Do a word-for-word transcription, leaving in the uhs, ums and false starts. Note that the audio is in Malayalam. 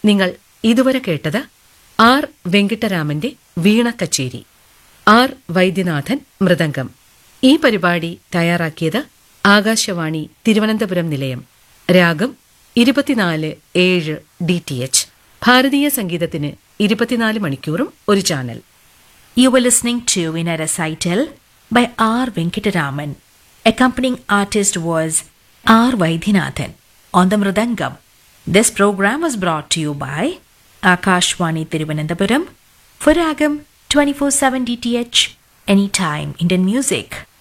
നിങ്ങൾ ഇതുവരെ കേട്ടത് ആർ വെങ്കിട്ടരാമന്റെ വീണ കച്ചേരി, ആർ വൈദ്യനാഥൻ മൃദംഗം. ഈ പരിപാടി തയ്യാറാക്കിയത് ആകാശവാണി തിരുവനന്തപുരം നിലയം. രാഗം ഇരുപത്തിനാല് ഏഴ് ഡി ടി എച്ച്. ഭാരതീയ സംഗീതത്തിന് ഇരുപത്തിനാല് മണിക്കൂറും ഒരു channel. You were listening to in a recital by R. Venkataraman. Accompanying artist was R. Vaidhinathan on the Mridangam. This program was brought to you by Akashwani Thiruvananthapuram for Ragam twenty-four seven D T H, anytime Indian music.